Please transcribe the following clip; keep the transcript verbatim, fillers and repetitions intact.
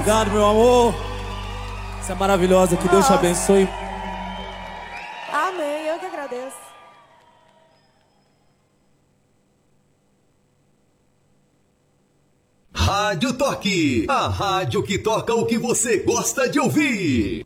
Obrigado, meu amor. Você é maravilhosa, que Deus te abençoe. Amém, eu que agradeço. Rádio Toque, a rádio que toca o que você gosta de ouvir.